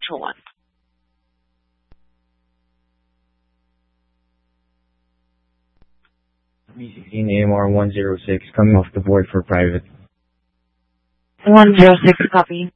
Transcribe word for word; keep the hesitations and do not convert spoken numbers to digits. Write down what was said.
to one. B sixteen A M R one zero six, coming off the board for private. one zero six, copy.